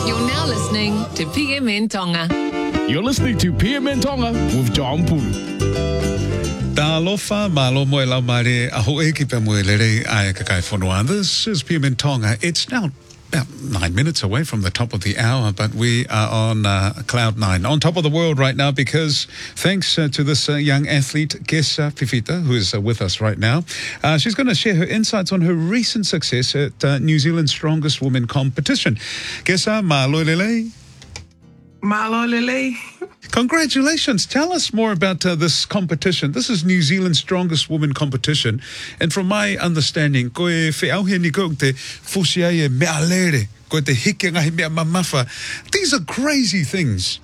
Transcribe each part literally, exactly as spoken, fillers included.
You're now listening to P M N Tonga. You're listening to P M N Tonga with John Pulu. Tā alofa, malo moe lau mare, aho e ki pa moe lere ai kakai whanua. This is P M N Tonga. It's now about nine minutes away from the top of the hour, but we are on uh, cloud nine, on top of the world right now, because thanks uh, to this uh, young athlete, Gesa Fifita, who is uh, with us right now. Uh, she's going to share her insights on her recent success at uh, New Zealand's Strongest Women competition. Gesa, malo lele. Malo lele. Congratulations. Tell us more about uh, this competition. This is New Zealand's Strongest Women competition. And from my understanding, koe whiauhia ni koe te fusiae mea lere, koe te hike ngahi mea mamafa. These are crazy things.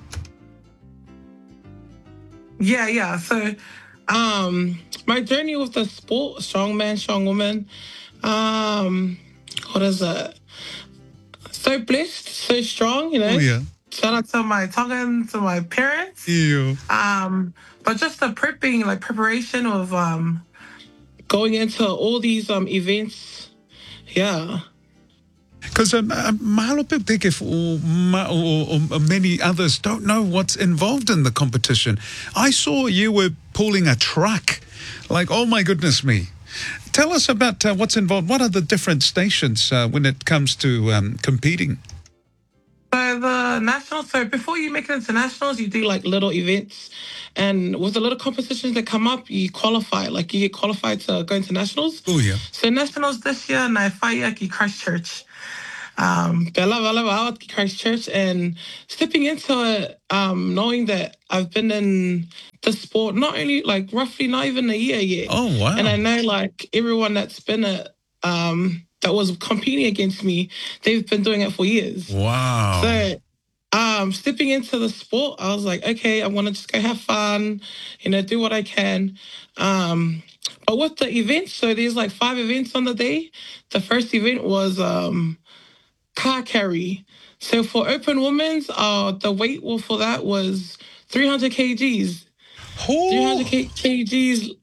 Yeah, yeah. So um, my journey with the sport, strong man, strong woman, um, what is it? So blessed, so strong, you know. Oh, yeah. Shout out to my Tongan, to my parents. Ew. Um, but just the prepping, like preparation of um, going into all these um, events, yeah. Because um, uh, mahalo peptekef or, ma- or, or many others don't know what's involved in the competition. I saw you were pulling a truck. Like, oh my goodness me. Tell us about uh, what's involved. What are the different stations uh, when it comes to um, competing? So the nationals, so before you make it into nationals, you do like little events. And with the little competitions that come up, you qualify. Like you get qualified to go into nationals. Oh, yeah. So nationals this year, Naifaya ki Christchurch. Um, Bella Bella Bella ki Christchurch. And stepping into it, um, knowing that I've been in the sport, not only like roughly not even a year yet. Oh, wow. And I know like everyone that's been it, um, that was competing against me, they've been doing it for years. Wow. So um, stepping into the sport, I was like, okay, I want to just go have fun, you know, do what I can. Um, but with the events, so there's like five events on the day. The first event was um, car carry. So for open women's, uh, the weight for that was three hundred kilograms. Oh. three hundred kilograms